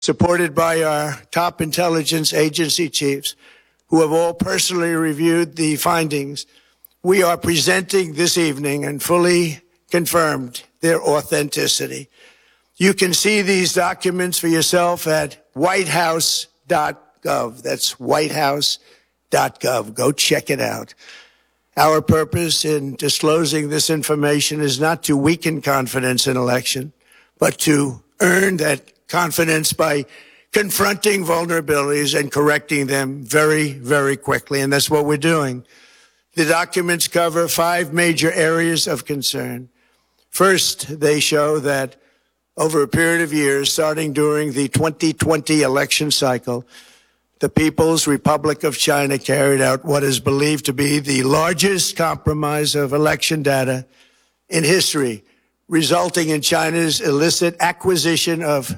supported by our top intelligence agency chiefs, who have all personally reviewed the findings, we are presenting this evening and fully confirmed their authenticity. You can see these documents for yourself at whitehouse.gov. That's whitehouse.gov. Go check it out. Our purpose in disclosing this information is not to weaken confidence in election, but to earn that confidence by confronting vulnerabilities and correcting them very, very quickly. And that's what we're doing. The documents cover 5 major areas of concern. First, they show that over a period of years, starting during the 2020 election cycle, the People's Republic of China carried out what is believed to be the largest compromise of election data in history, resulting in China's illicit acquisition of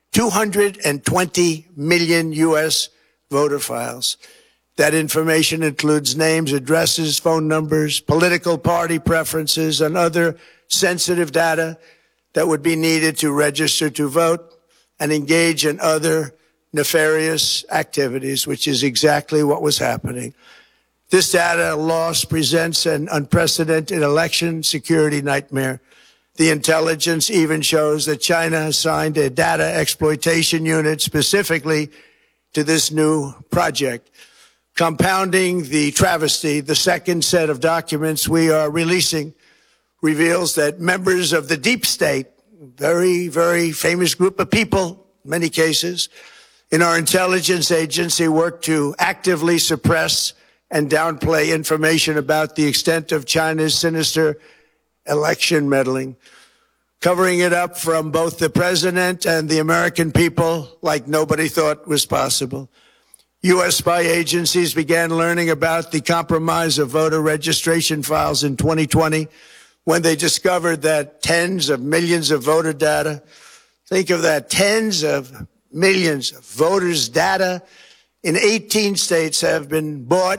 220 million U.S. voter files. That information includes names, addresses, phone numbers, political party preferences, and other sensitive data that would be needed to register to vote and engage in other nefarious activities, which is exactly what was happening. This data loss presents an unprecedented election security nightmare. The intelligence even shows that China assigned a data exploitation unit specifically to this new project. Compounding the travesty, the second set of documents we are releasing reveals that members of the deep state, very, very famous group of people, in many cases, in our intelligence agency work to actively suppress and downplay information about the extent of China's sinister election meddling, covering it up from both the president and the American people like nobody thought was possible. U.S. spy agencies began learning about the compromise of voter registration files in 2020 when they discovered that tens of millions of voter data, think of that, tens of millions of voters' data in 18 states have been bought,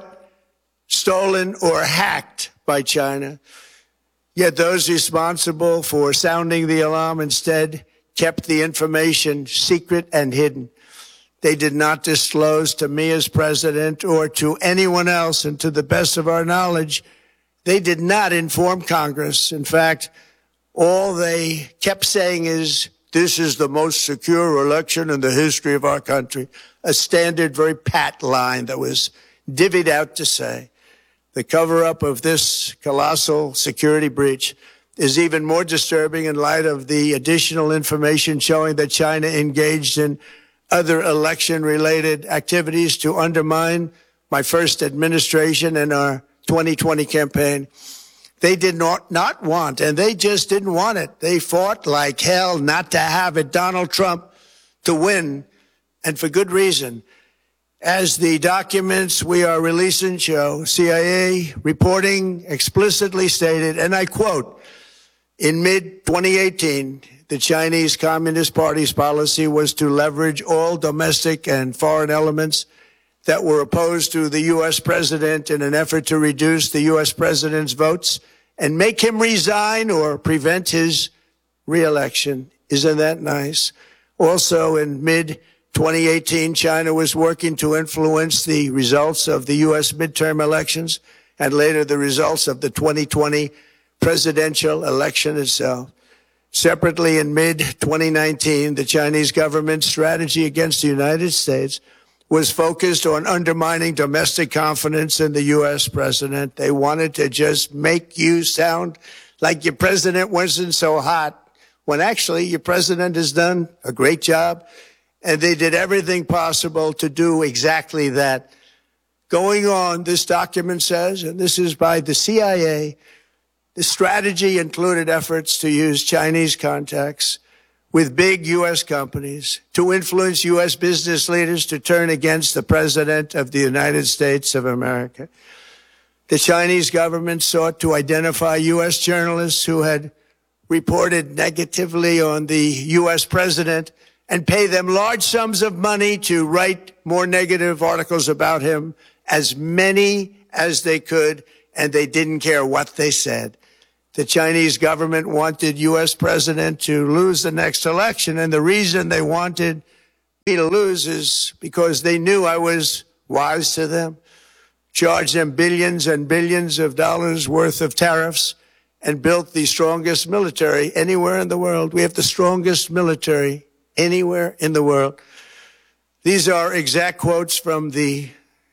stolen, or hacked by China. Yet those responsible for sounding the alarm instead kept the information secret and hidden. They did not disclose to me as president or to anyone else, and to the best of our knowledge, they did not inform Congress. In fact, all they kept saying is, this is the most secure election in the history of our country, a standard, very pat line that was divvied out to say. The cover-up of this colossal security breach is even more disturbing in light of the additional information showing that China engaged in other election-related activities to undermine my first administration and our 2020 campaign. They did not want, and they just didn't want it. They fought like hell not to have it, Donald Trump, to win, and for good reason. As the documents we are releasing show, CIA reporting explicitly stated, and I quote, in mid-2018, the Chinese Communist Party's policy was to leverage all domestic and foreign elements that were opposed to the U.S. president in an effort to reduce the U.S. president's votes and make him resign or prevent his re-election. Isn't that nice? Also, in mid-2018, China was working to influence the results of the U.S. midterm elections and later the results of the 2020 presidential election itself. Separately, in mid-2019, the Chinese government's strategy against the United States was focused on undermining domestic confidence in the U.S. president. They wanted to just make you sound like your president wasn't so hot, when actually your president has done a great job, and they did everything possible to do exactly that. Going on, this document says, and this is by the CIA, the strategy included efforts to use Chinese contacts with big U.S. companies to influence U.S. business leaders to turn against the President of the United States of America. The Chinese government sought to identify U.S. journalists who had reported negatively on the U.S. president and pay them large sums of money to write more negative articles about him, as many as they could, and they didn't care what they said. The Chinese government wanted U.S. president to lose the next election, and the reason they wanted to lose is because they knew I was wise to them, charged them billions and billions of dollars worth of tariffs, and built the strongest military anywhere in the world. We have the strongest military anywhere in the world. These are exact quotes from the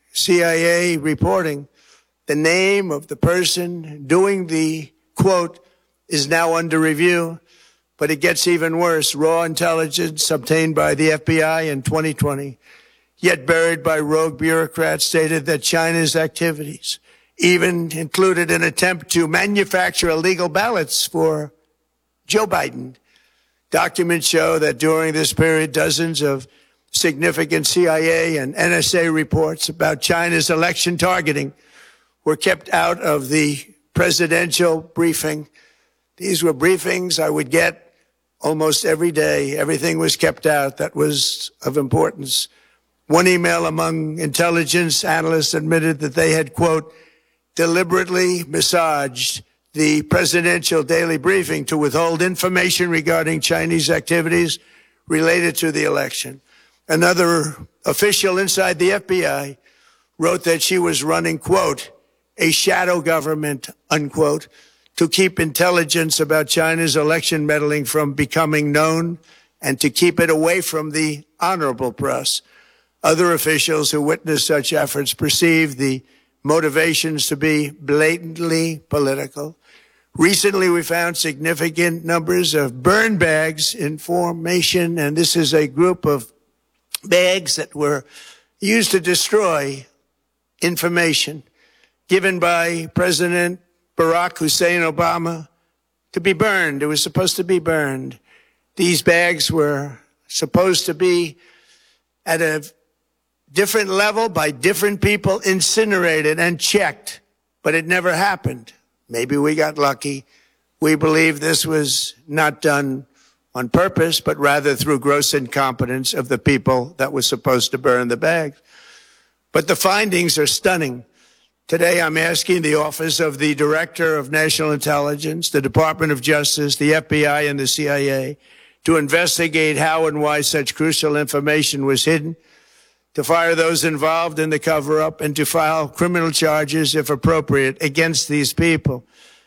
CIA reporting. The name of the person doing the quote is now under review, but it gets even worse. Raw intelligence obtained by the FBI in 2020, yet buried by rogue bureaucrats, stated that China's activities even included an attempt to manufacture illegal ballots for Joe Biden. Documents show that during this period, dozens of significant CIA and NSA reports about China's election targeting were kept out of the presidential briefing. These were briefings I would get almost every day. Everything was kept out that was of importance. One email among intelligence analysts admitted that they had, quote, deliberately massaged the presidential daily briefing to withhold information regarding Chinese activities related to the election. Another official inside the FBI wrote that she was running, quote, a shadow government, unquote, to keep intelligence about China's election meddling from becoming known and to keep it away from the honorable press. Other officials who witnessed such efforts perceived the motivations to be blatantly political. Recently, we found significant numbers of burn bags in formation, and this is a group of bags that were used to destroy information given by President Barack Hussein Obama to be burned. It was supposed to be burned. These bags were supposed to be at a different level by different people, incinerated and checked, but it never happened. Maybe we got lucky. We believe this was not done on purpose, but rather through gross incompetence of the people that was supposed to burn the bags. But the findings are stunning. Today, I'm asking the Office of the Director of National Intelligence, the Department of Justice, the FBI, and the CIA to investigate how and why such crucial information was hidden, to fire those involved in the cover-up, and to file criminal charges, if appropriate, against these people.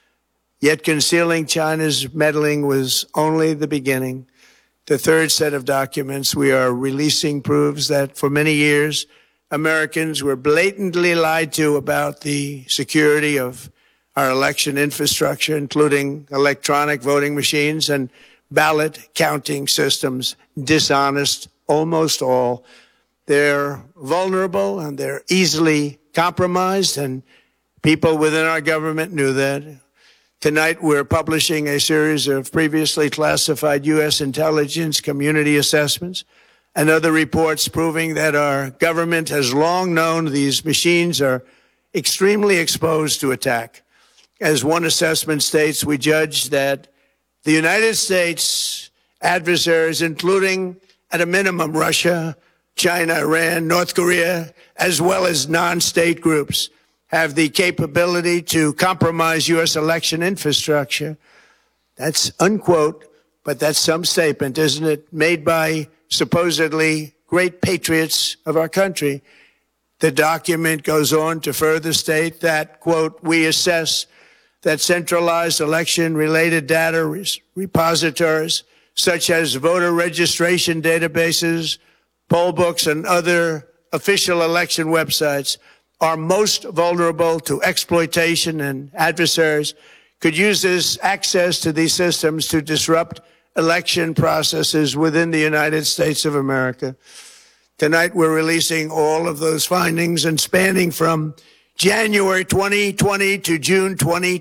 Yet concealing China's meddling was only the beginning. The third set of documents we are releasing proves that for many years, Americans were blatantly lied to about the security of our election infrastructure, including electronic voting machines and ballot counting systems. Dishonest, almost all. They're vulnerable and they're easily compromised, and people within our government knew that. Tonight, we're publishing a series of previously classified U.S. intelligence community assessments and other reports proving that our government has long known these machines are extremely exposed to attack. As one assessment states, we judge that the United States adversaries, including at a minimum Russia, China, Iran, North Korea, as well as non-state groups, have the capability to compromise U.S. election infrastructure. That's unquote, but that's some statement, isn't it? Made by supposedly great patriots of our country. The document goes on to further state that, quote, we assess that centralized election-related data repositories, such as voter registration databases, poll books, and other official election websites, are most vulnerable to exploitation, and adversaries could use this access to these systems to disrupt election processes within the United States of America. Tonight, we're releasing all of those findings, and spanning from January 2020 to June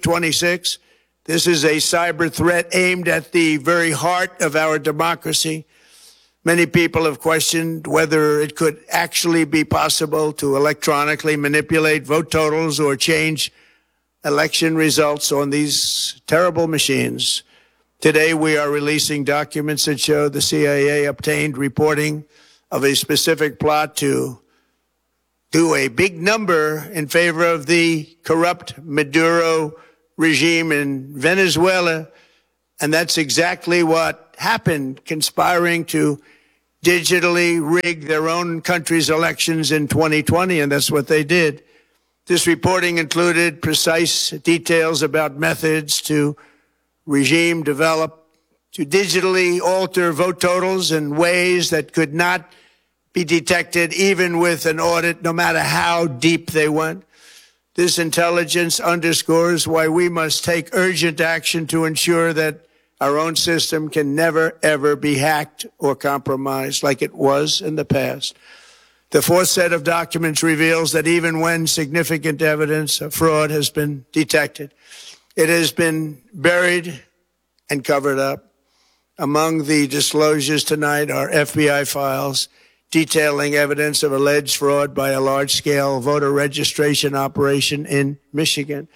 2026. This is a cyber threat aimed at the very heart of our democracy. Many people have questioned whether it could actually be possible to electronically manipulate vote totals or change election results on these terrible machines. Today, we are releasing documents that show the CIA obtained reporting of a specific plot to do a big number in favor of the corrupt Maduro regime in Venezuela. And that's exactly what happened, conspiring to digitally rig their own country's elections in 2020, and that's what they did. This reporting included precise details about methods to regime develop to digitally alter vote totals in ways that could not be detected even with an audit, no matter how deep they went. This intelligence underscores why we must take urgent action to ensure that our own system can never, ever be hacked or compromised like it was in the past. The fourth set of documents reveals that even when significant evidence of fraud has been detected, it has been buried and covered up. Among the disclosures tonight are FBI files detailing evidence of alleged fraud by a large-scale voter registration operation in Michigan.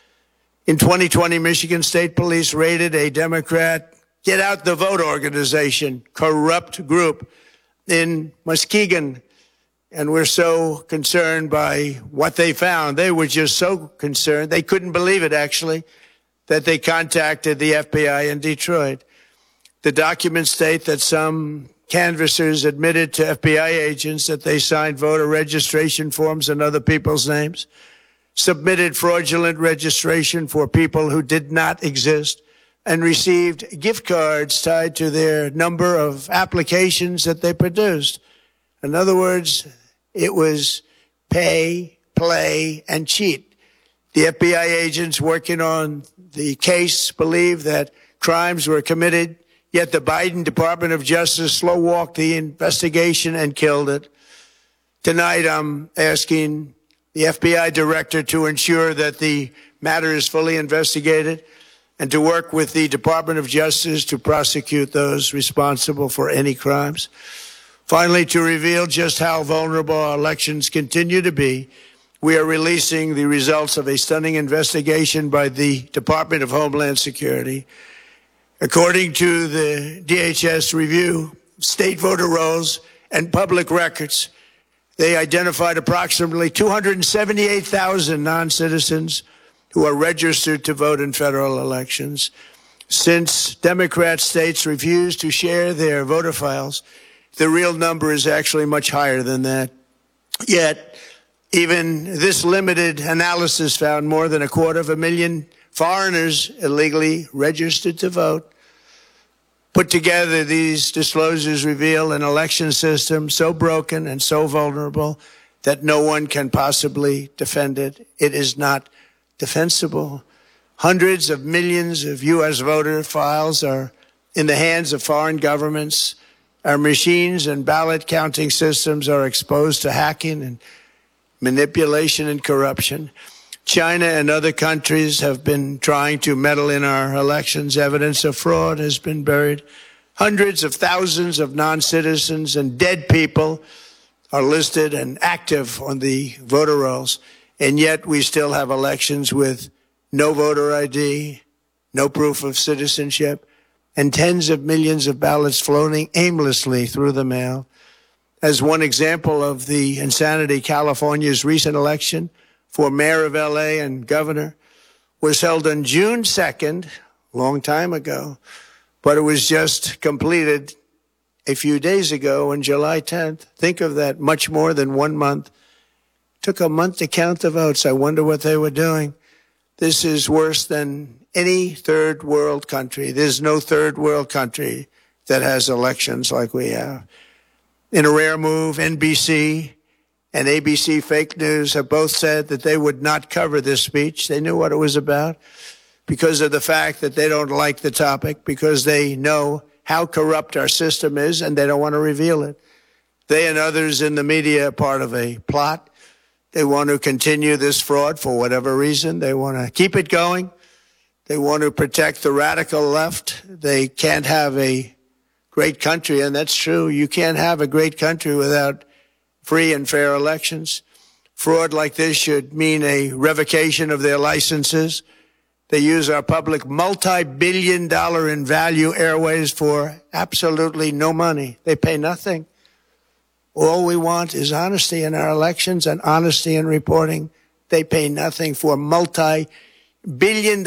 In 2020, Michigan State Police raided a Democrat Get Out the Vote organization, corrupt group in Muskegon. And we're so concerned by what they found. They were just so concerned. They couldn't believe it, actually, that they contacted the FBI in Detroit. The documents state that some canvassers admitted to FBI agents that they signed voter registration forms in other people's names, submitted fraudulent registration for people who did not exist, and received gift cards tied to their number of applications that they produced. In other words, it was pay, play, and cheat. The FBI agents working on the case believe that crimes were committed, yet the Biden Department of Justice slow-walked the investigation and killed it. Tonight, I'm asking the FBI director to ensure that the matter is fully investigated and to work with the Department of Justice to prosecute those responsible for any crimes. Finally, to reveal just how vulnerable our elections continue to be, we are releasing the results of a stunning investigation by the Department of Homeland Security. According to the DHS review, state voter rolls and public records, they identified approximately 278,000 non-citizens who are registered to vote in federal elections. Since Democrat states refuse to share their voter files, the real number is actually much higher than that. Yet, even this limited analysis found more than 250,000 foreigners illegally registered to vote. Put together, these disclosures reveal an election system so broken and so vulnerable that no one can possibly defend it. It is not defensible. Hundreds of millions of U.S. voter files are in the hands of foreign governments. Our machines and ballot counting systems are exposed to hacking and manipulation and corruption. China and other countries have been trying to meddle in our elections. Evidence of fraud has been buried. Hundreds of thousands of non-citizens and dead people are listed and active on the voter rolls. And yet we still have elections with no voter ID, no proof of citizenship, and tens of millions of ballots floating aimlessly through the mail. As one example of the insanity, California's recent election for mayor of L.A. and governor was held on June 2nd, a long time ago, but it was just completed a few days ago on July 10th. Think of that, much more than 1 month. Took a month to count the votes. I wonder what they were doing. This is worse than any third world country. There's no third world country that has elections like we have. In a rare move, NBC and ABC Fake News have both said that they would not cover this speech. They knew what it was about because of the fact that they don't like the topic, because they know how corrupt our system is and they don't want to reveal it. They and others in the media are part of a plot. They want to continue this fraud for whatever reason. They want to keep it going. They want to protect the radical left. They can't have a great country, and that's true. You can't have a great country without free and fair elections. Fraud like this should mean a revocation of their licenses. They use our public multi-billion-dollar in value airways for absolutely no money. They pay nothing. All we want is honesty in our elections and honesty in reporting. They pay nothing for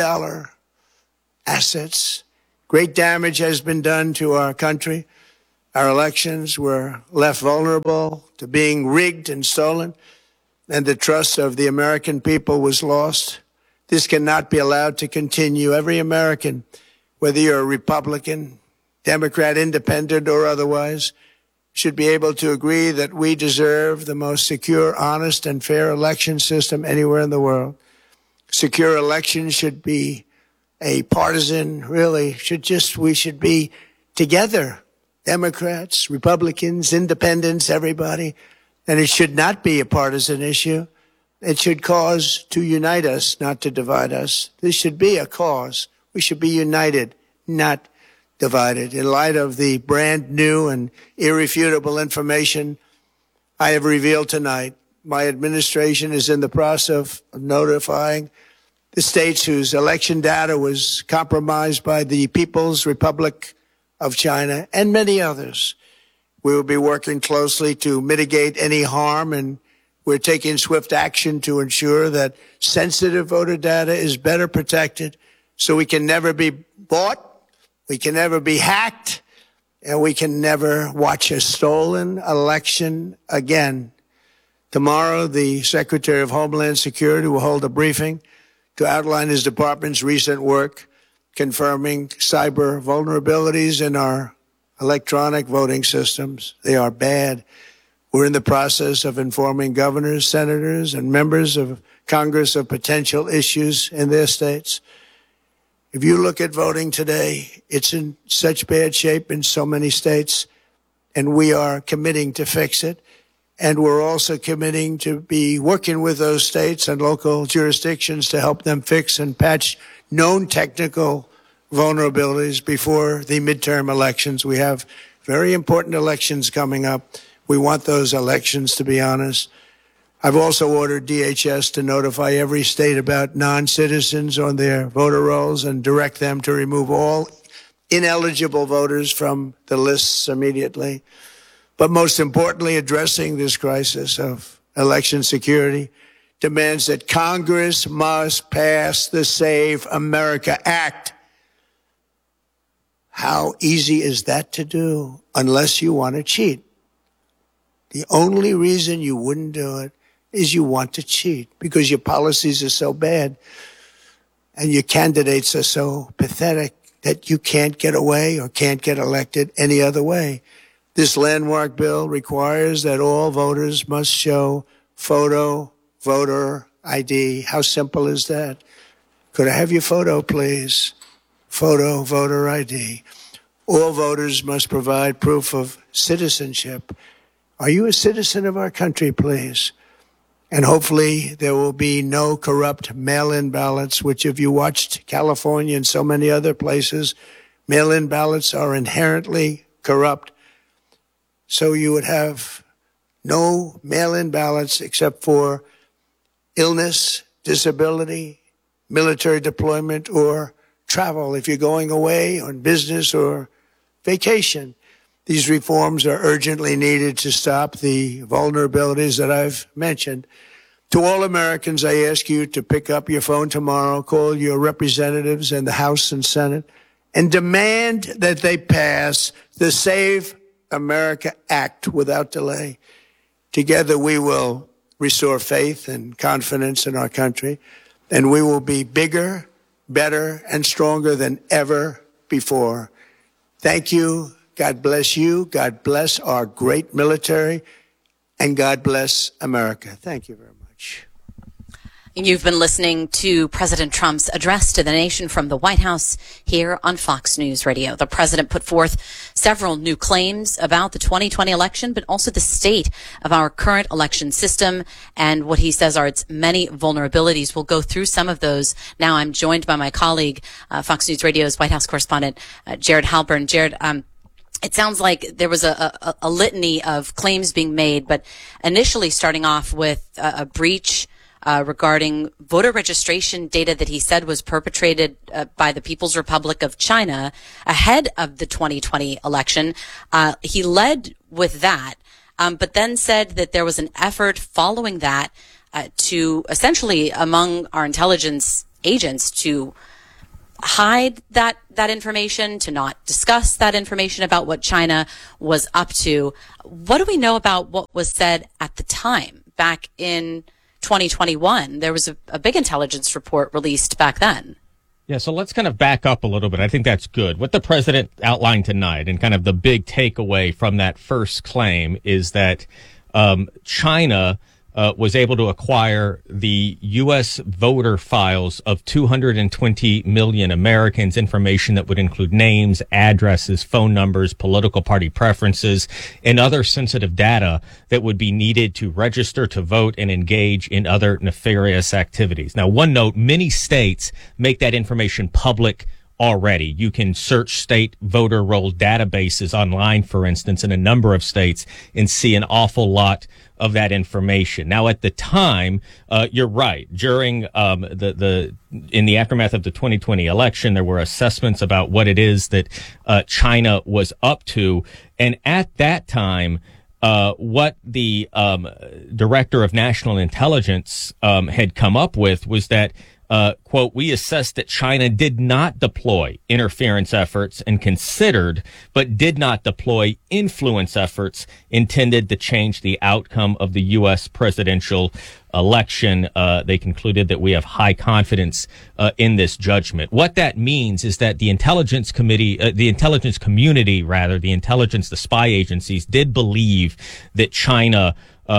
multi-billion-dollar assets. Great damage has been done to our country. Our elections were left vulnerable to being rigged and stolen, and the trust of the American people was lost. This cannot be allowed to continue. Every American, whether you're a Republican, Democrat, Independent, or otherwise, should be able to agree that we deserve the most secure, honest, and fair election system anywhere in the world. Secure elections should be a partisan, we should be together, Democrats, Republicans, Independents, everybody. And it should not be a partisan issue. It should cause to unite us, not to divide us. This should be a cause. We should be united, not divided. In light of the brand new and irrefutable information I have revealed tonight, my administration is in the process of notifying the states whose election data was compromised by the People's Republic of China and many others. We will be working closely to mitigate any harm, and we're taking swift action to ensure that sensitive voter data is better protected so we can never be bought, we can never be hacked, and we can never watch a stolen election again. Tomorrow, the Secretary of Homeland Security will hold a briefing to outline his department's recent work confirming cyber vulnerabilities in our electronic voting systems. They are bad. We're in the process of informing governors, senators, and members of Congress of potential issues in their states. If you look at voting today, it's in such bad shape in so many states, and we are committing to fix it. And we're also committing to be working with those states and local jurisdictions to help them fix and patch known technical vulnerabilities before the midterm elections. We have very important elections coming up. We want those elections to be honest. I've also ordered DHS to notify every state about non-citizens on their voter rolls and direct them to remove all ineligible voters from the lists immediately. But most importantly, addressing this crisis of election security demands that Congress must pass the Save America Act. How easy is that to do unless you want to cheat? The only reason you wouldn't do it is you want to cheat because your policies are so bad and your candidates are so pathetic that you can't get away or can't get elected any other way. This landmark bill requires that all voters must show photo voter ID. How simple is that? Could I have your photo, please? Photo voter ID. All voters must provide proof of citizenship. Are you a citizen of our country, please? And hopefully there will be no corrupt mail-in ballots, which if you watched California and so many other places, mail-in ballots are inherently corrupt. So you would have no mail-in ballots except for illness, disability, military deployment, or travel if you're going away on business or vacation. These reforms are urgently needed to stop the vulnerabilities that I've mentioned. To all Americans, I ask you to pick up your phone tomorrow, call your representatives in the House and Senate, and demand that they pass the Save America Act without delay. Together we will restore faith and confidence in our country, and we will be bigger, better, and stronger than ever before. Thank you. God bless you. God bless our great military, and God bless America. Thank you very much. You've been listening to President Trump's address to the nation from the White House here on Fox News Radio. The president put forth several new claims about the 2020 election, but also the state of our current election system and what he says are its many vulnerabilities. We'll go through some of those. Now I'm joined by my colleague, Fox News Radio's White House correspondent, Jared Halpern. Jared, it sounds like there was a litany of claims being made, but initially starting off with a breach regarding voter registration data that he said was perpetrated by the People's Republic of China ahead of the 2020 election. He led with that, but then said that there was an effort following that to essentially among our intelligence agents to hide that information, to not discuss that information about what China was up to. What do we know about what was said at the time, back in 2021? There was a big intelligence report released back then. Yeah, so let's kind of back up a little bit. I think that's good. What the president outlined tonight, and kind of the big takeaway from that first claim, is that China was able to acquire the U.S. voter files of 220 million Americans, information that would include names, addresses, phone numbers, political party preferences, and other sensitive data that would be needed to register to vote and engage in other nefarious activities. Now, one note, many states make that information public already. You can search state voter roll databases online, for instance, in a number of states, and see an awful lot of that information. Now, at the time, you're right. During in the aftermath of the 2020 election, there were assessments about what it is that China was up to, and at that time, what the Director of National Intelligence had come up with was that, quote, we assessed that China did not deploy interference efforts and considered, but did not deploy influence efforts intended to change the outcome of the U.S. presidential election. They concluded that we have high confidence in this judgment. What that means is that the intelligence community, the spy agencies did believe that China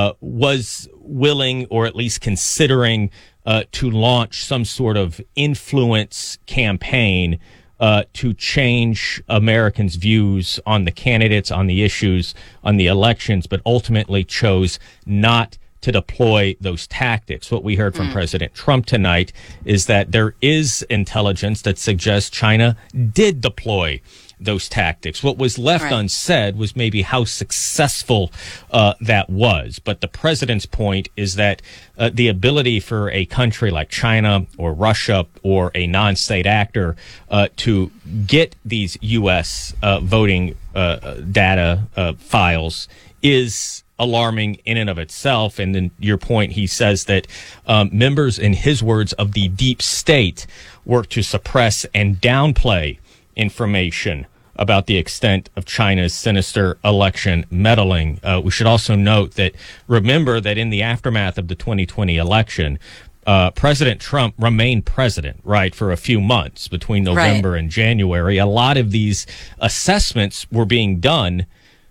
was willing, or at least considering, to launch some sort of influence campaign to change Americans' views on the candidates, on the issues, on the elections, but ultimately chose not to deploy those tactics. What we heard from President Trump tonight is that there is intelligence that suggests China did deploy those tactics. What was left unsaid was maybe how successful that was. But the president's point is that the ability for a country like China or Russia or a non-state actor to get these U.S. voting data files is alarming in and of itself. And then your point, he says that members, in his words, of the deep state work to suppress and downplay information about the extent of China's sinister election meddling. We should also note that, remember that in the aftermath of the 2020 election, President Trump remained president, right, for a few months between November and January. A lot of these assessments were being done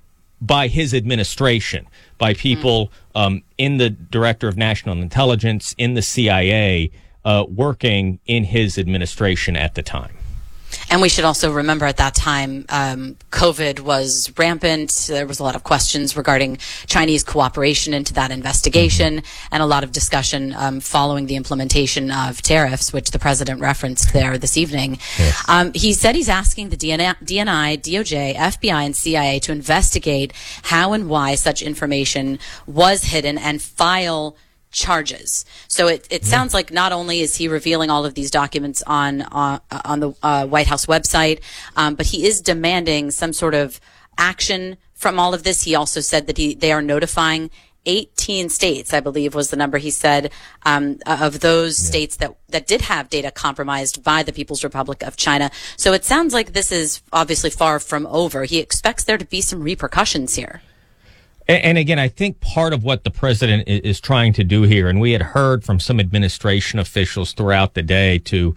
by his administration, by people in the Director of National Intelligence, in the CIA, working in his administration at the time. And we should also remember at that time, COVID was rampant. There was a lot of questions regarding Chinese cooperation into that investigation, and a lot of discussion following the implementation of tariffs, which the president referenced there this evening. Yes. He said he's asking the DNI, DOJ, FBI, and CIA to investigate how and why such information was hidden and file charges. So it sounds like not only is he revealing all of these documents on the White House website, but he is demanding some sort of action from all of this. He also said that they are notifying 18 states, I believe was the number he said, of those states that did have data compromised by the People's Republic of China. So it sounds like this is obviously far from over. He expects there to be some repercussions here. And again, I think part of what the president is trying to do here, and we had heard from some administration officials throughout the day to,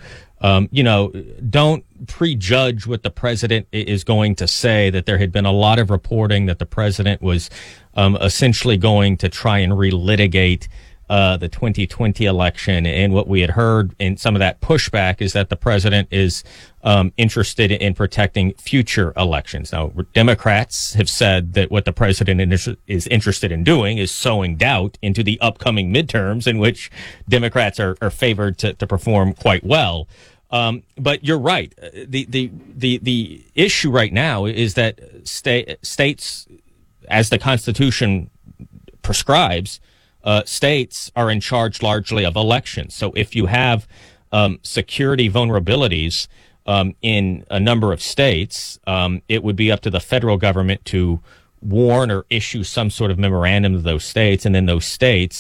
don't prejudge what the president is going to say, that there had been a lot of reporting that the president was essentially going to try and relitigate the 2020 election. And what we had heard in some of that pushback is that the president is interested in protecting future elections. Now, Democrats have said that what the president is interested in doing is sowing doubt into the upcoming midterms, in which Democrats are favored to perform quite well. But you're right. The issue right now is that states, as the Constitution prescribes, states are in charge largely of elections. So if you have security vulnerabilities in a number of states, it would be up to the federal government to warn or issue some sort of memorandum to those states, and then those states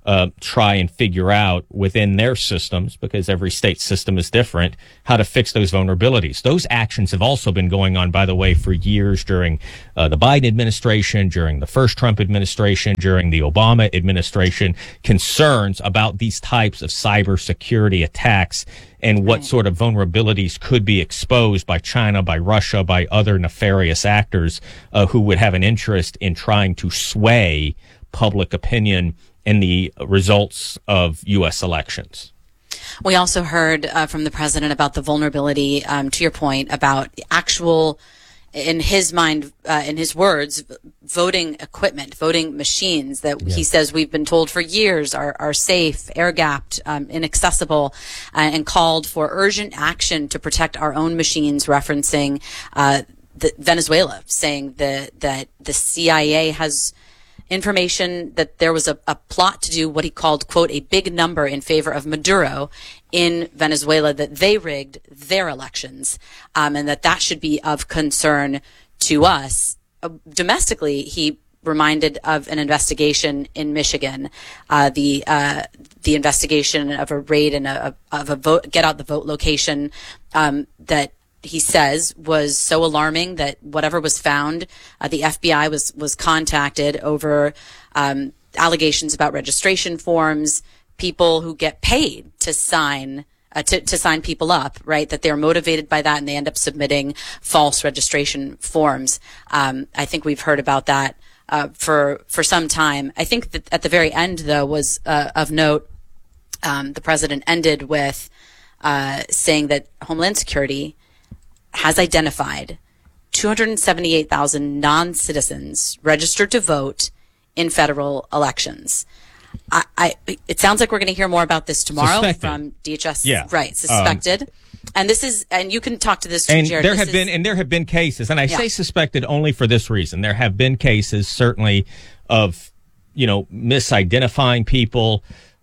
try and figure out within their systems, because every state system is different, how to fix those vulnerabilities. Those actions have also been going on, by the way, for years during the Biden administration, during the first Trump administration, during the Obama administration, concerns about these types of cybersecurity attacks and what sort of vulnerabilities could be exposed by China, by Russia, by other nefarious actors who would have an interest in trying to sway public opinion in the results of U.S. elections. We also heard from the president about the vulnerability, to your point, about actual, in his mind, in his words, voting equipment, voting machines that he says we've been told for years are safe, air-gapped, inaccessible, and called for urgent action to protect our own machines, referencing Venezuela, saying that the CIA has information that there was a plot to do what he called, quote, a big number in favor of Maduro in Venezuela, that they rigged their elections, and that should be of concern to us. Domestically, he reminded of an investigation in Michigan, the investigation of a raid and of a vote, get out the vote location, that he says was so alarming that whatever was found, the FBI was contacted over allegations about registration forms, people who get paid to sign to sign people up, right? That they're motivated by that and they end up submitting false registration forms. I think we've heard about that for some time. I think that at the very end, though, was of note. The president ended with saying that Homeland Security has identified 278,000 non-citizens registered to vote in federal elections. It sounds like we're going to hear more about this tomorrow from DHS. Yeah. Right, suspected. And this is, and you can talk to this, and Jared. There have been cases, and I say suspected only for this reason. There have been cases, certainly, of misidentifying people.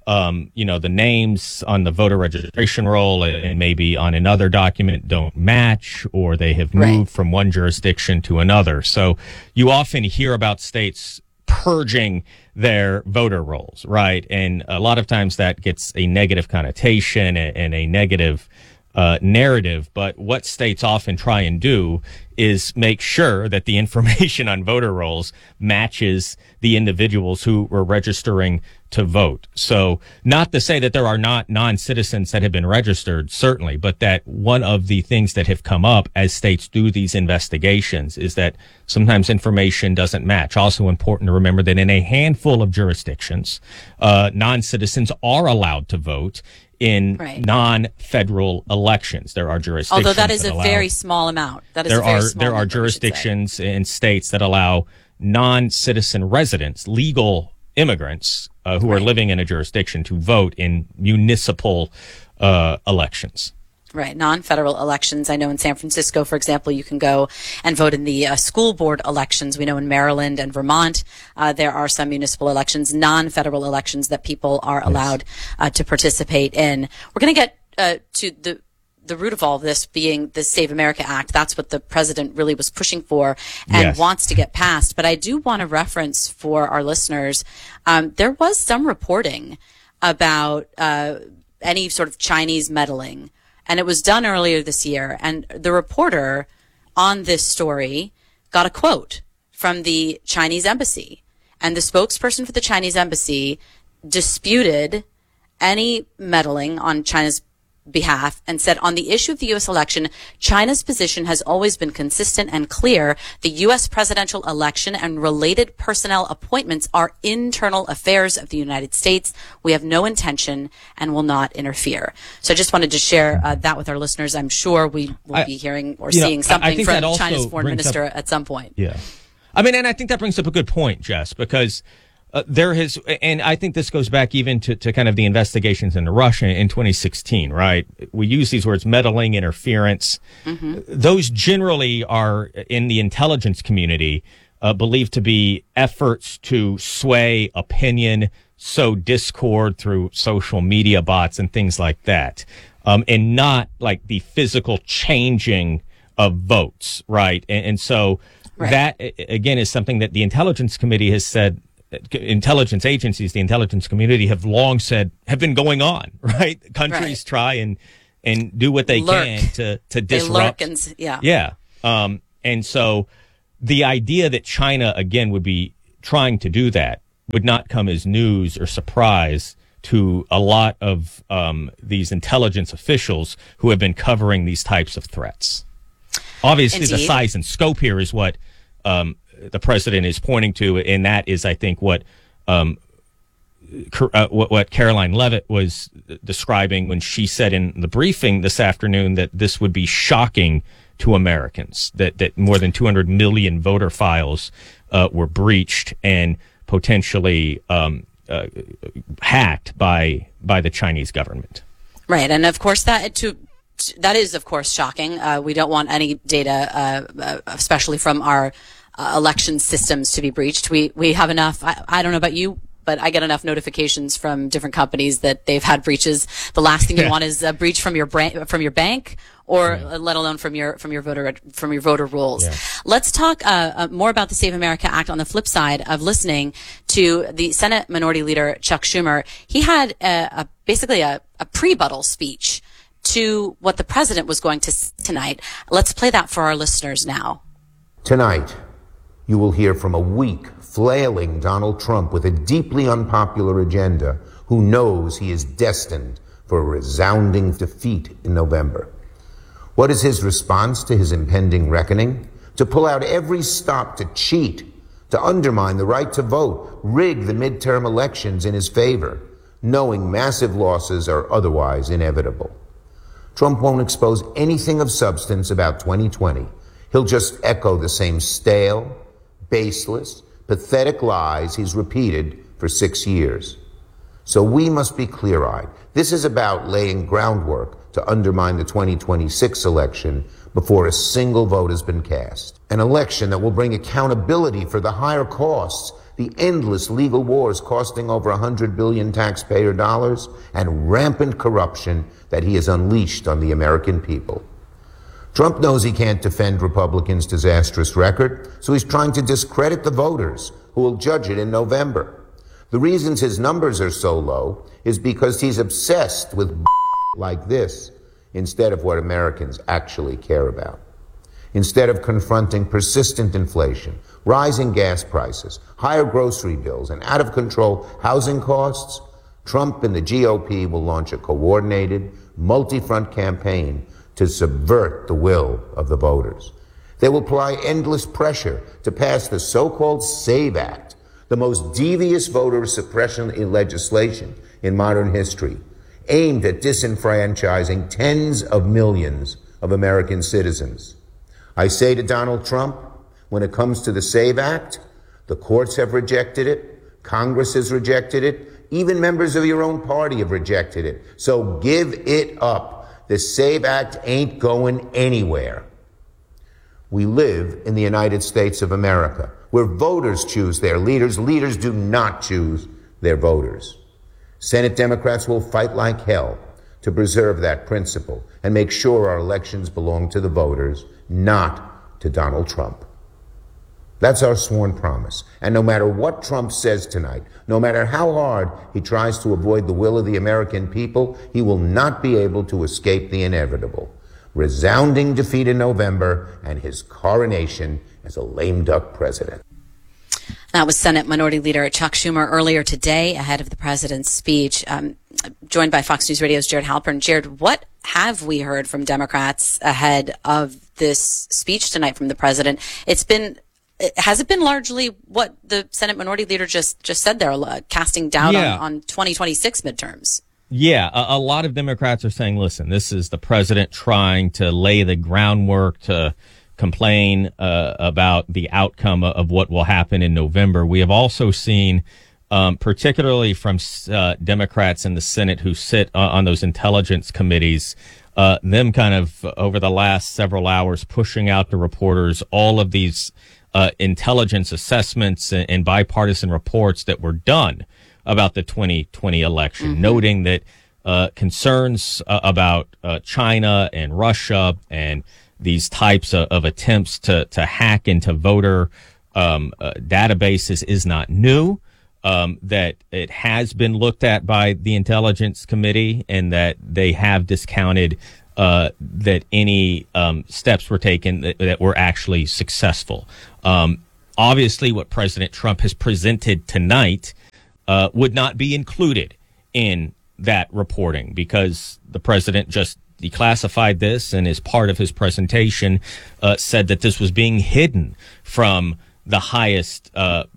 The names on the voter registration roll and maybe on another document don't match, or they have moved from one jurisdiction to another. So you often hear about states purging their voter rolls, right? And a lot of times that gets a negative connotation and a negative narrative. But what states often try and do is make sure that the information on voter rolls matches the individuals who were registering to vote. So not to say that there are not non-citizens that have been registered, certainly, but that one of the things that have come up as states do these investigations is that sometimes information doesn't match. Also important to remember that in a handful of jurisdictions, non-citizens are allowed to vote in non-federal elections. There are jurisdictions. Although that is a very small amount. There are jurisdictions in states that allow non-citizen residents, legal immigrants who are living in a jurisdiction, to vote in municipal elections. Right, non-federal elections. I know in San Francisco, for example, you can go and vote in the school board elections. We know in Maryland and Vermont, there are some municipal elections, non-federal elections that people are allowed to participate in. We're going to get to the root of all of this being the Save America Act. That's what the president really was pushing for and wants to get passed. But I do want to reference for our listeners, there was some reporting about any sort of Chinese meddling. And it was done earlier this year. And the reporter on this story got a quote from the Chinese embassy. And the spokesperson for the Chinese embassy disputed any meddling on China's behalf and said, on the issue of the U.S. election, China's position has always been consistent and clear. The U.S. presidential election and related personnel appointments are internal affairs of the United States. We have no intention and will not interfere. So I just wanted to share that with our listeners. I'm sure we will be hearing or seeing something from China's foreign minister at some point. Yeah. I mean, and I think that brings up a good point, Jess, because there has, and I think this goes back even to kind of the investigations into Russia in 2016, right? We use these words, meddling, interference. Mm-hmm. Those generally are, in the intelligence community, believed to be efforts to sway opinion, sow discord through social media bots and things like that, and not like the physical changing of votes, right? And so that, again, is something that the Intelligence Committee has said intelligence agencies, the intelligence community have long said have been going on, right? Countries Right. try and do what they can to disrupt. They lurk yeah. Yeah. And so the idea that China, again, would be trying to do that would not come as news or surprise to a lot of these intelligence officials who have been covering these types of threats. Obviously, Indeed. the size and scope here is what the president is pointing to, and that is, I think, what Caroline Leavitt was describing when she said in the briefing this afternoon that this would be shocking to Americans, that more than 200 million voter files were breached and potentially hacked by the Chinese government. Right, and of course that is of course shocking. We don't want any data, especially from our election systems, to be breached. We have enough. I don't know about you, but I get enough notifications from different companies that they've had breaches. The last thing you want is a breach from your bank, or let alone from your voter rolls. Yeah. Let's talk more about the Save America Act on the flip side of listening to the Senate Minority Leader Chuck Schumer. He had basically a pre-buttal speech to what the president was going to say tonight. Let's play that for our listeners now. Tonight, you will hear from a weak, flailing Donald Trump with a deeply unpopular agenda who knows he is destined for a resounding defeat in November. What is his response to his impending reckoning? To pull out every stop to cheat, to undermine the right to vote, rig the midterm elections in his favor, knowing massive losses are otherwise inevitable. Trump won't expose anything of substance about 2020. He'll just echo the same stale, baseless, pathetic lies he's repeated for 6 years. So we must be clear-eyed. This is about laying groundwork to undermine the 2026 election before a single vote has been cast. An election that will bring accountability for the higher costs, the endless legal wars costing over $100 billion taxpayer dollars, and rampant corruption that he has unleashed on the American people. Trump knows he can't defend Republicans' disastrous record, so he's trying to discredit the voters who will judge it in November. The reasons his numbers are so low is because he's obsessed with like this instead of what Americans actually care about. Instead of confronting persistent inflation, rising gas prices, higher grocery bills, and out-of-control housing costs, Trump and the GOP will launch a coordinated, multi-front campaign to subvert the will of the voters. They will apply endless pressure to pass the so-called SAVE Act, the most devious voter suppression legislation in modern history, aimed at disenfranchising tens of millions of American citizens. I say to Donald Trump, when it comes to the SAVE Act, the courts have rejected it, Congress has rejected it, even members of your own party have rejected it. So give it up. The SAVE Act ain't going anywhere. We live in the United States of America, where voters choose their leaders. Leaders do not choose their voters. Senate Democrats will fight like hell to preserve that principle and make sure our elections belong to the voters, not to Donald Trump. That's our sworn promise. And no matter what Trump says tonight, no matter how hard he tries to avoid the will of the American people, he will not be able to escape the inevitable. Resounding defeat in November and his coronation as a lame duck president. That was Senate Minority Leader Chuck Schumer earlier today ahead of the president's speech, joined by Fox News Radio's Jared Halpern. Jared, what have we heard from Democrats ahead of this speech tonight from the president? Has it been largely what the Senate Minority Leader just said there, casting doubt on 2026 midterms? Yeah, a lot of Democrats are saying, listen, this is the president trying to lay the groundwork to complain about the outcome of what will happen in November. We have also seen, particularly from Democrats in the Senate who sit on those intelligence committees, them kind of over the last several hours pushing out to reporters all of these intelligence assessments and bipartisan reports that were done about the 2020 election, noting that concerns about China and Russia and these types of attempts to hack into voter databases is not new. that it has been looked at by the Intelligence Committee and that they have discounted that any steps were taken that were actually successful. Obviously, what President Trump has presented tonight would not be included in that reporting because the president just declassified this and as part of his presentation said that this was being hidden from the highest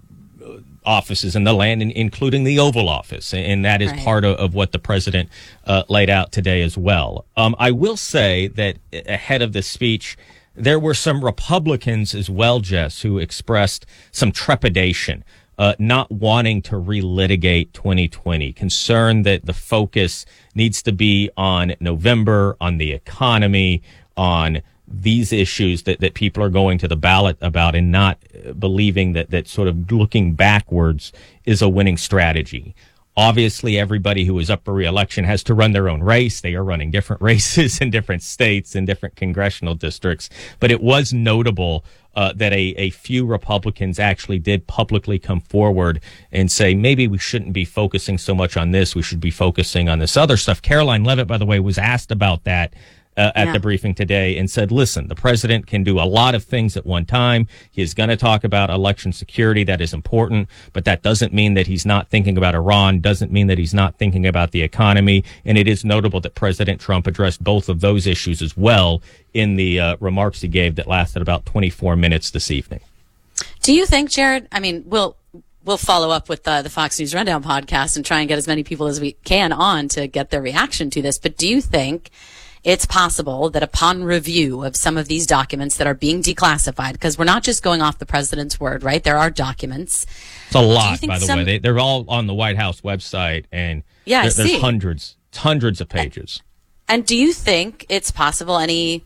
offices in the land, including the Oval Office. And that is part of what the president laid out today as well. I will say that ahead of this speech, there were some Republicans as well, Jess, who expressed some trepidation, not wanting to relitigate 2020, concerned that the focus needs to be on November, on the economy, on these issues that people are going to the ballot about, and not believing that sort of looking backwards is a winning strategy. Obviously, everybody who is up for re-election has to run their own race. They are running different races in different states and different congressional districts. But it was notable that a few Republicans actually did publicly come forward and say, maybe we shouldn't be focusing so much on this. We should be focusing on this other stuff. Caroline Leavitt, by the way, was asked about that at the briefing today and said, listen, the president can do a lot of things at one time. He is going to talk about election security. That is important, but that doesn't mean that he's not thinking about Iran, doesn't mean that he's not thinking about the economy. And it is notable that President Trump addressed both of those issues as well in the remarks he gave that lasted about 24 minutes this evening. Do you think, Jared, I mean, we'll follow up with the Fox News Rundown podcast and try and get as many people as we can on to get their reaction to this, but do you think it's possible that upon review of some of these documents that are being declassified, because we're not just going off the president's word, right? There are documents. It's a lot, by the way. They're all on the White House website, and there's hundreds of pages. And do you think it's possible any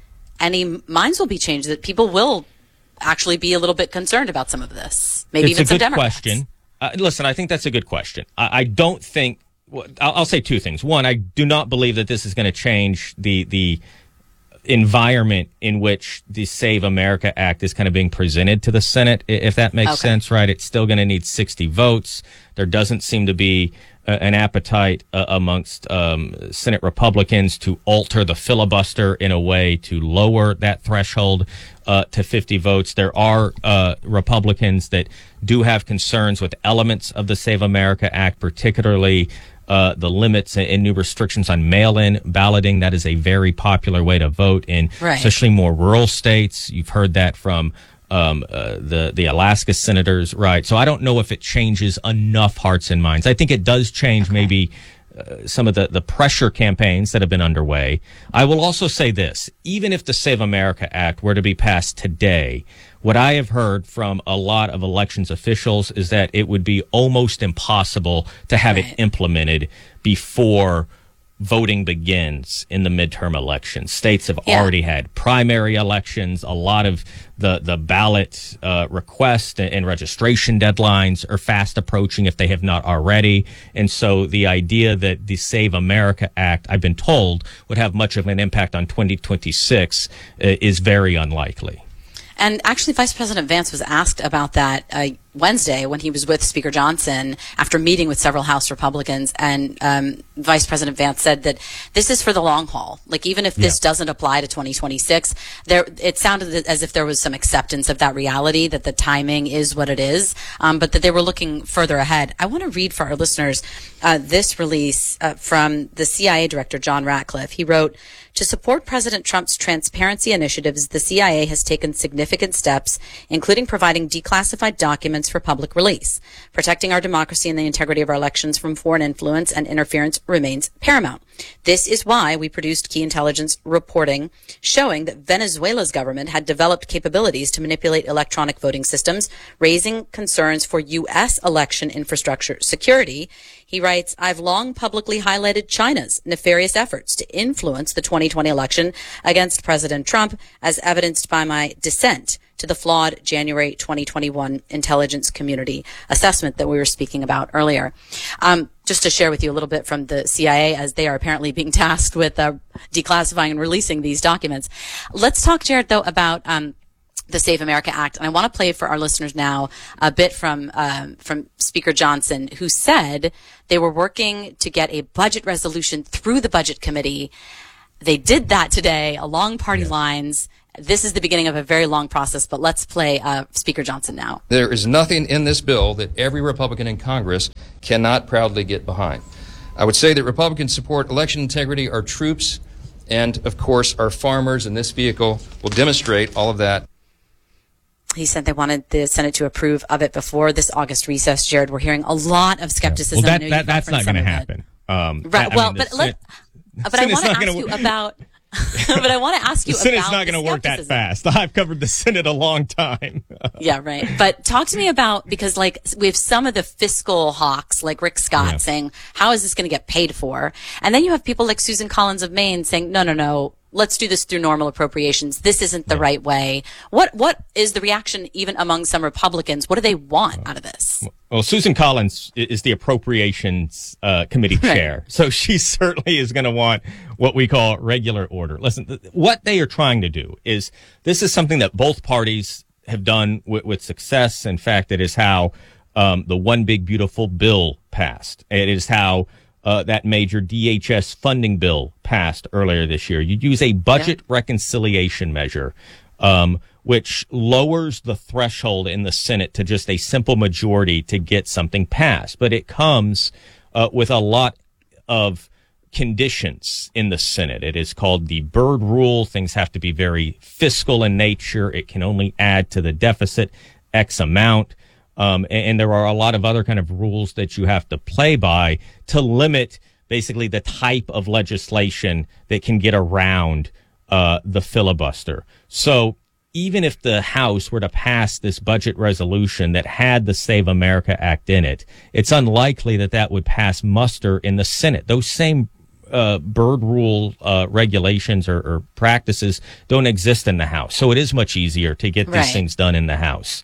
minds will be changed, that people will actually be a little bit concerned about some of this? Maybe even some Democrats. It's a good question. Listen, I think that's a good question. I don't think. I'll say two things. One, I do not believe that this is going to change the environment in which the Save America Act is kind of being presented to the Senate, if that makes sense, right? It's still going to need 60 votes. There doesn't seem to be an appetite amongst Senate Republicans to alter the filibuster in a way to lower that threshold to 50 votes. There are Republicans that do have concerns with elements of the Save America Act, particularly the limits and new restrictions on mail-in balloting. That is a very popular way to vote in especially more rural states. You've heard that from the Alaska senators, right? So I don't know if it changes enough hearts and minds. I think it does change maybe some of the pressure campaigns that have been underway. I will also say this, even if the Save America Act were to be passed today, what I have heard from a lot of elections officials is that it would be almost impossible to have it implemented before voting begins in the midterm elections. States have already had primary elections. A lot of the ballot request and registration deadlines are fast approaching if they have not already. And so the idea that the Save America Act, I've been told, would have much of an impact on 2026 is very unlikely. And actually, Vice President Vance was asked about that Wednesday when he was with Speaker Johnson after meeting with several House Republicans. And Vice President Vance said that this is for the long haul. Like, even if this doesn't apply to 2026, it sounded as if there was some acceptance of that reality, that the timing is what it is, but that they were looking further ahead. I want to read for our listeners this release from the CIA Director, John Ratcliffe. He wrote, "To support President Trump's transparency initiatives, the CIA has taken significant steps, including providing declassified documents for public release. Protecting our democracy and the integrity of our elections from foreign influence and interference remains paramount. This is why we produced key intelligence reporting showing that Venezuela's government had developed capabilities to manipulate electronic voting systems, raising concerns for U.S. election infrastructure security." He writes, "I've long publicly highlighted China's nefarious efforts to influence the 2020 election against President Trump, as evidenced by my dissent to the flawed January 2021 intelligence community assessment that we were speaking about earlier." Just to share with you a little bit from the CIA, as they are apparently being tasked with declassifying and releasing these documents. Let's talk, Jared, though, about the Save America Act. And I want to play for our listeners now a bit from Speaker Johnson, who said they were working to get a budget resolution through the Budget Committee. They did that today along party lines. This is the beginning of a very long process, but let's play Speaker Johnson now. There is nothing in this bill that every Republican in Congress cannot proudly get behind. I would say that Republicans support election integrity, our troops, and, of course, our farmers, and this vehicle will demonstrate all of that. He said they wanted the Senate to approve of it before this August recess. Jared, we're hearing a lot of skepticism. Well, that's not going to happen. Right. But I want to ask you about. But I want to ask you about the Senate's not going to work that fast. I've covered the Senate a long time. Yeah, right. But talk to me about, because like we have some of the fiscal hawks like Rick Scott saying, how is this going to get paid for? And then you have people like Susan Collins of Maine saying, no, let's do this through normal appropriations. This isn't the right way. What is the reaction even among some Republicans? What do they want out of this? Well, Susan Collins is the Appropriations Committee chair, so she certainly is going to want what we call regular order. Listen, what they are trying to do is, this is something that both parties have done with success. In fact, it is how the One Big Beautiful Bill passed. It is how that major DHS funding bill passed earlier this year. You use a budget reconciliation measure, which lowers the threshold in the Senate to just a simple majority to get something passed. But it comes with a lot of conditions in the Senate. It is called the Byrd Rule. Things have to be very fiscal in nature. It can only add to the deficit X amount. And there are a lot of other kind of rules that you have to play by to limit basically the type of legislation that can get around the filibuster. So even if the House were to pass this budget resolution that had the Save America Act in it, it's unlikely that that would pass muster in the Senate. Those same Byrd Rule regulations or practices don't exist in the House. So it is much easier to get these things done in the House.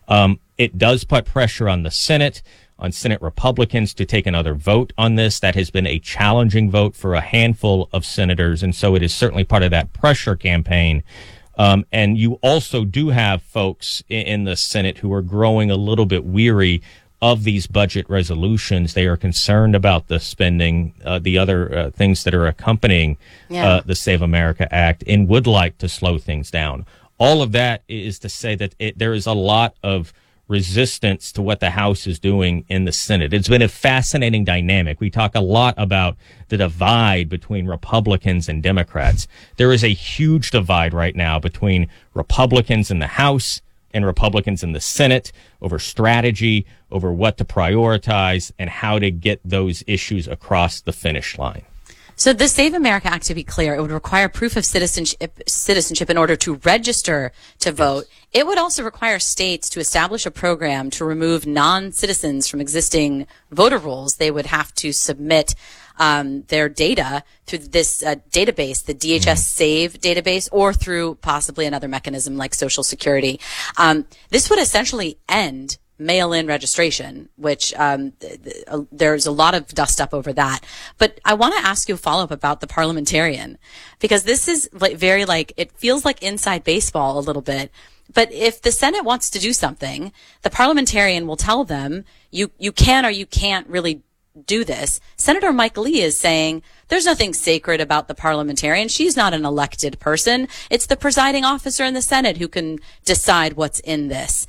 It does put pressure on the Senate, on Senate Republicans to take another vote on this. That has been a challenging vote for a handful of senators, and so it is certainly part of that pressure campaign. And you also do have folks in the Senate who are growing a little bit weary of these budget resolutions. They are concerned about the spending, the other things that are accompanying the Save America Act, and would like to slow things down. All of that is to say that there is a lot of resistance to what the House is doing in the Senate. It's been a fascinating dynamic. We talk a lot about the divide between Republicans and Democrats. There is a huge divide right now between Republicans in the House and Republicans in the Senate over strategy, over what to prioritize, and how to get those issues across the finish line. So the Save America Act, to be clear, it would require proof of citizenship in order to register to vote. It would also require states to establish a program to remove non-citizens from existing voter rolls. They would have to submit their data through this database, the DHS Save database, or through possibly another mechanism like Social Security. This would essentially end mail-in registration, which there's a lot of dust up over that. But I want to ask you a follow-up about the parliamentarian, because this is very it feels like inside baseball a little bit. But if the Senate wants to do something, the parliamentarian will tell them you can or you can't really do this. Senator Mike Lee is saying there's nothing sacred about the parliamentarian. She's not an elected person. It's the presiding officer in the Senate who can decide what's in this.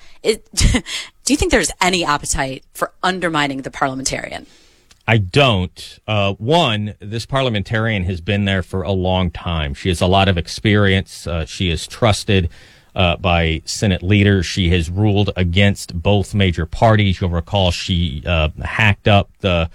Do you think there's any appetite for undermining the parliamentarian? I don't. One, this parliamentarian has been there for a long time. She has a lot of experience. She is trusted by Senate leaders. She has ruled against both major parties. You'll recall she hacked up the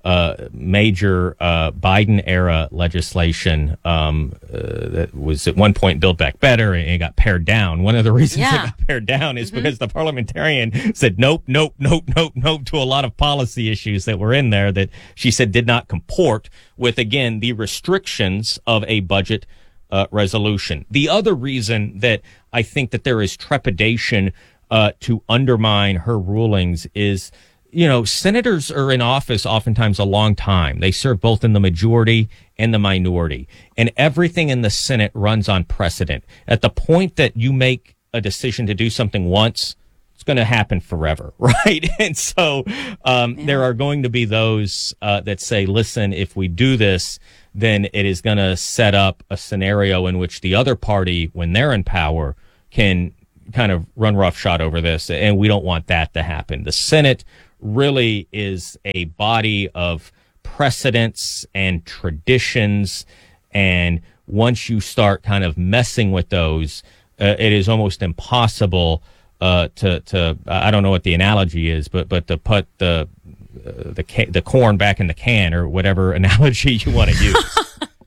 major Biden-era legislation that was at one point Build Back Better, and it got pared down. One of the reasons it got pared down is because the parliamentarian said nope to a lot of policy issues that were in there that she said did not comport with, again, the restrictions of a budget resolution. The other reason that I think that there is trepidation to undermine her rulings is, senators are in office oftentimes a long time. They serve both in the majority and the minority, and everything in the Senate runs on precedent. At the point that you make a decision to do something once, it's going to happen forever, right? And so there are going to be those that say, listen, if we do this, then it is going to set up a scenario in which the other party, when they're in power, can kind of run roughshod over this. And we don't want that to happen. The Senate really is a body of precedents and traditions. And once you start kind of messing with those, it is almost impossible to I don't know what the analogy is, but to put the corn back in the can, or whatever analogy you want to use.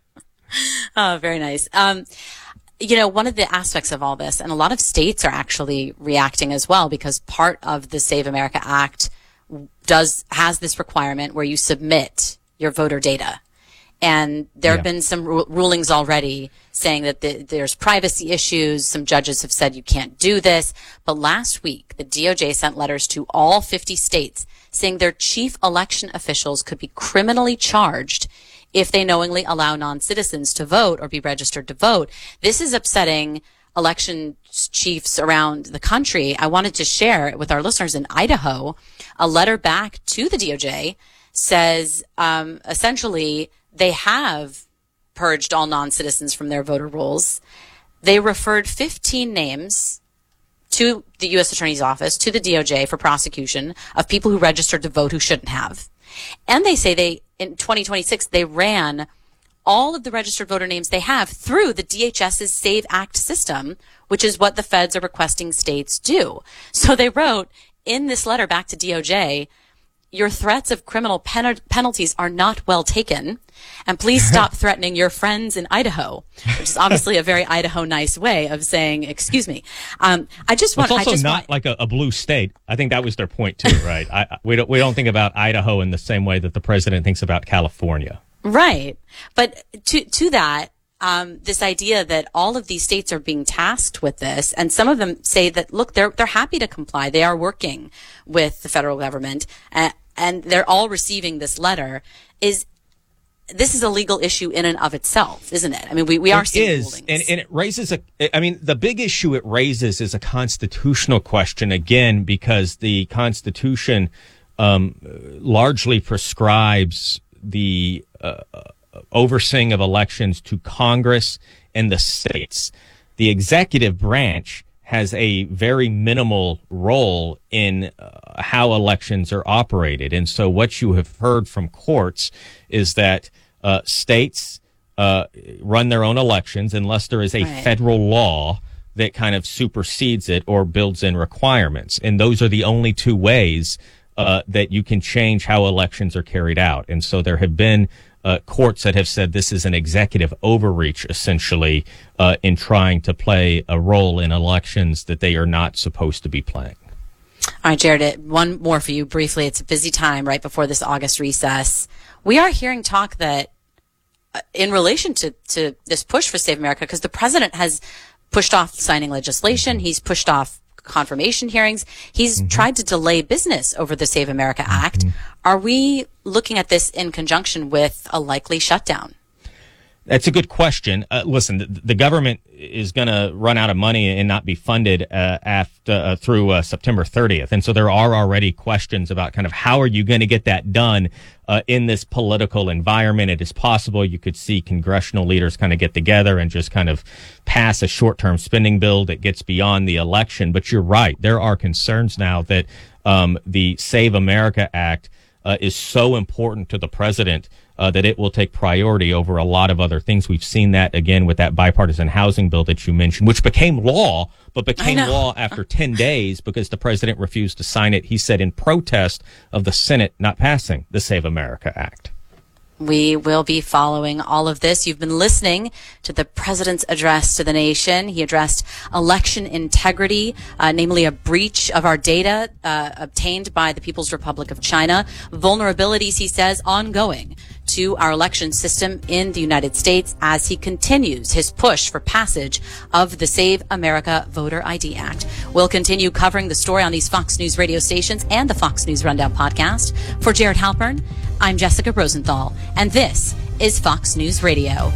Oh, very nice. One of the aspects of all this, and a lot of states are actually reacting as well, because part of the Save America Act has this requirement where you submit your voter data. And there have been some rulings already saying that there's privacy issues. Some judges have said you can't do this. But last week, the DOJ sent letters to all 50 states saying their chief election officials could be criminally charged if they knowingly allow non-citizens to vote or be registered to vote. This is upsetting election chiefs around the country. I wanted to share with our listeners in Idaho, a letter back to the DOJ says essentially they have purged all non-citizens from their voter rolls. They referred 15 names to the U.S. Attorney's Office, to the DOJ for prosecution of people who registered to vote who shouldn't have. And they say in 2026, they ran all of the registered voter names they have through the DHS's Save Act system, which is what the feds are requesting states do. So they wrote in this letter back to DOJ, your threats of criminal penalties are not well taken, and please stop threatening your friends in Idaho, which is obviously a very Idaho nice way of saying, excuse me. It's also not like a blue state. I think that was their point too, right? We don't think about Idaho in the same way that the president thinks about California. Right. But to that, this idea that all of these states are being tasked with this, and some of them say that, look, they're happy to comply. They are working with the federal government, and they're all receiving this letter. This is a legal issue in and of itself, isn't it? I mean, we are seeing rulings. And it raises the big issue it raises is a constitutional question, again, because the Constitution largely prescribes the overseeing of elections to Congress and the states. The executive branch has a very minimal role in how elections are operated. And so what you have heard from courts is that states run their own elections unless there is a federal law that kind of supersedes it or builds in requirements. And those are the only two ways that you can change how elections are carried out. And so there have been courts that have said this is an executive overreach, essentially, in trying to play a role in elections that they are not supposed to be playing. All right, Jared, one more for you briefly. It's a busy time right before this August recess. We are hearing talk that in relation to this push for Save America, because the president has pushed off signing legislation, he's pushed off confirmation hearings. He's tried to delay business over the Save America Act. Are we looking at this in conjunction with a likely shutdown? That's a good question. Listen, the government is going to run out of money and not be funded through September 30th. And so there are already questions about kind of how are you going to get that done in this political environment. It is possible you could see congressional leaders kind of get together and just kind of pass a short-term spending bill that gets beyond the election. But you're right. There are concerns now that the Save America Act is so important to the president that it will take priority over a lot of other things. We've seen that again with that bipartisan housing bill that you mentioned, which became law, but became law after 10 days because the president refused to sign it, he said, in protest of the Senate not passing the Save America Act. We will be following all of this. You've been listening to the president's address to the nation. He addressed election integrity, namely a breach of our data obtained by the People's Republic of China. Vulnerabilities, he says, ongoing to our election system in the United States as he continues his push for passage of the Save America Voter ID Act. We'll continue covering the story on these Fox News radio stations and the Fox News Rundown podcast. For Jared Halpern, I'm Jessica Rosenthal, and this is Fox News Radio.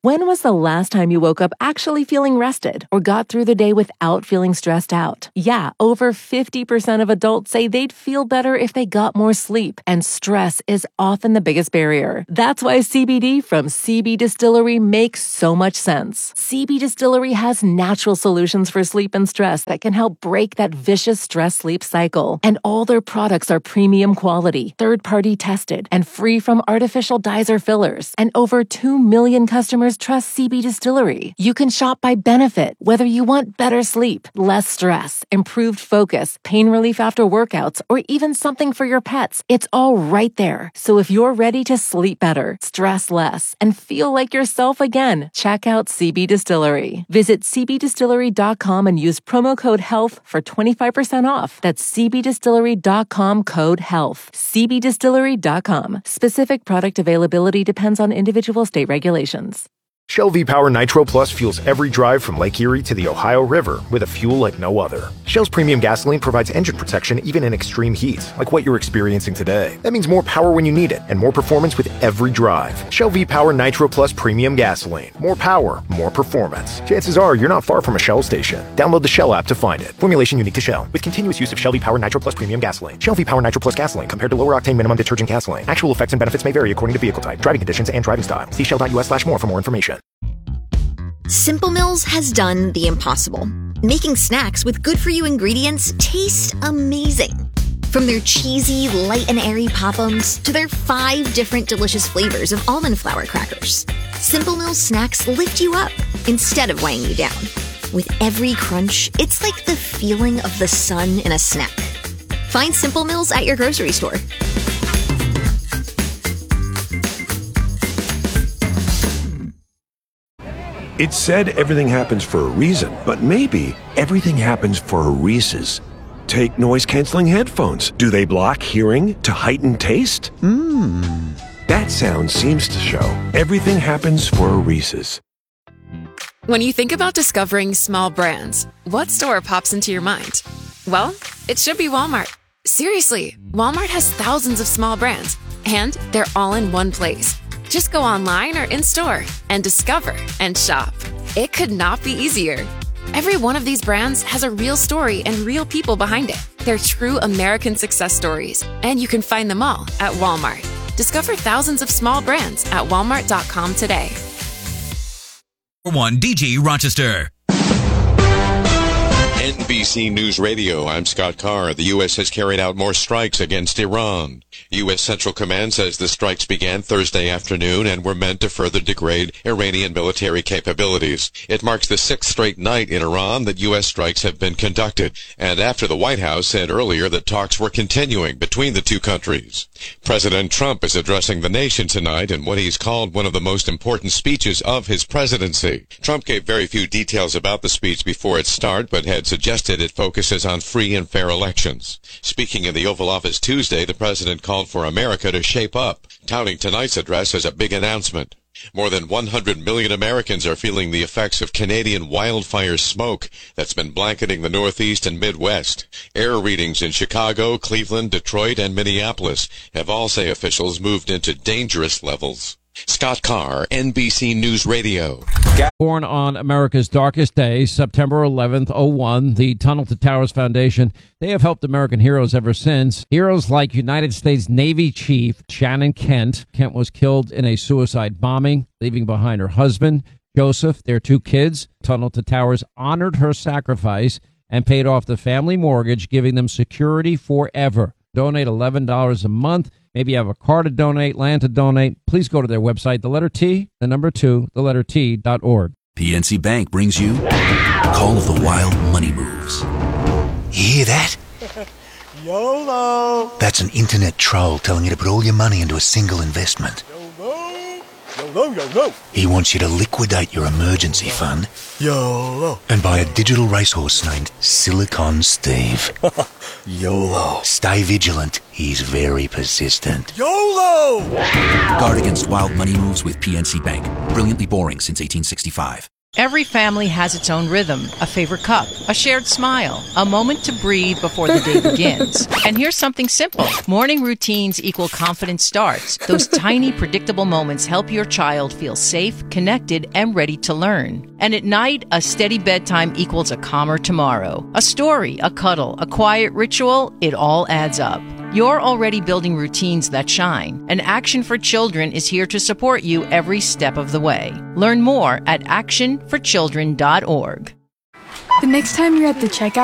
When was the last time you woke up actually feeling rested or got through the day without feeling stressed out? Yeah, over 50% of adults say they'd feel better if they got more sleep, and stress is often the biggest barrier. That's why CBD from CB Distillery makes so much sense. CB Distillery has natural solutions for sleep and stress that can help break that vicious stress-sleep cycle. And all their products are premium quality, third-party tested, and free from artificial dyes or fillers. And over 2 million customers trust CB Distillery. You can shop by benefit, whether you want better sleep, less stress, improved focus, pain relief after workouts, or even something for your pets. It's all right there. So if you're ready to sleep better, stress less, and feel like yourself again, check out CB Distillery. Visit cbdistillery.com and use promo code HEALTH for 25% off. That's cbdistillery.com, code HEALTH. cbdistillery.com. Specific product availability depends on individual state regulations. Shell V-Power Nitro Plus fuels every drive from Lake Erie to the Ohio River with a fuel like no other. Shell's premium gasoline provides engine protection even in extreme heat, like what you're experiencing today. That means more power when you need it, and more performance with every drive. Shell V-Power Nitro Plus premium gasoline. More power, more performance. Chances are you're not far from a Shell station. Download the Shell app to find it. Formulation unique to Shell, with continuous use of Shell V-Power Nitro Plus premium gasoline. Shell V-Power Nitro Plus gasoline compared to lower octane minimum detergent gasoline. Actual effects and benefits may vary according to vehicle type, driving conditions, and driving style. See shell.us/more for more information. Simple Mills has done the impossible, making snacks with good-for-you ingredients taste amazing. From their cheesy, light and airy Pop-Ums to their 5 different delicious flavors of almond flour crackers, Simple Mills snacks lift you up instead of weighing you down. With every crunch, it's like the feeling of the sun in a snack. Find Simple Mills at your grocery store. It's said everything happens for a reason, but maybe everything happens for a Reese's. Take noise-canceling headphones. Do they block hearing to heighten taste? That sound seems to show everything happens for a Reese's. When you think about discovering small brands, what store pops into your mind? Well, it should be Walmart. Seriously, Walmart has thousands of small brands, and they're all in one place. Just go online or in-store and discover and shop. It could not be easier. Every one of these brands has a real story and real people behind it. They're true American success stories, and you can find them all at Walmart. Discover thousands of small brands at walmart.com today. 1 DG Rochester. NBC News Radio, I'm Scott Carr. The U.S. has carried out more strikes against Iran. U.S. Central Command says the strikes began Thursday afternoon and were meant to further degrade Iranian military capabilities. It marks the 6th straight night in Iran that U.S. strikes have been conducted, and after the White House said earlier that talks were continuing between the two countries. President Trump is addressing the nation tonight in what he's called one of the most important speeches of his presidency. Trump gave very few details about the speech before its start, but had suggested it focuses on free and fair elections. Speaking in the Oval Office Tuesday, the president called for America to shape up, touting tonight's address as a big announcement. More than 100 million Americans are feeling the effects of Canadian wildfire smoke that's been blanketing the Northeast and Midwest. Air readings in Chicago, Cleveland, Detroit, and Minneapolis have all, say officials, moved into dangerous levels. Scott Carr, NBC News Radio. Born on America's darkest day, September 11th, 01, the Tunnel to Towers Foundation, they have helped American heroes ever since. Heroes like United States Navy Chief Shannon Kent. Kent was killed in a suicide bombing, leaving behind her husband, Joseph, their 2 kids. Tunnel to Towers honored her sacrifice and paid off the family mortgage, giving them security forever. Donate $11 a month. Maybe you have a car to donate, land to donate. Please go to their website, the letter T, the number 2, the letter T.org. PNC Bank brings you Call of the Wild Money Moves. You hear that? YOLO! That's an internet troll telling you to put all your money into a single investment. YOLO! YOLO, YOLO! He wants you to liquidate your emergency fund. YOLO! And buy a digital racehorse named Silicon Steve. YOLO! Stay vigilant. He's very persistent. YOLO! Guard against wild money moves with PNC Bank. Brilliantly boring since 1865. Every family has its own rhythm, a favorite cup, a shared smile, a moment to breathe before the day begins. And here's something simple. Morning routines equal confident starts. Those tiny, predictable moments help your child feel safe, connected, and ready to learn. And at night, a steady bedtime equals a calmer tomorrow. A story, a cuddle, a quiet ritual, it all adds up. You're already building routines that shine, and Action for Children is here to support you every step of the way. Learn more at actionforchildren.org. The next time you're at the checkout,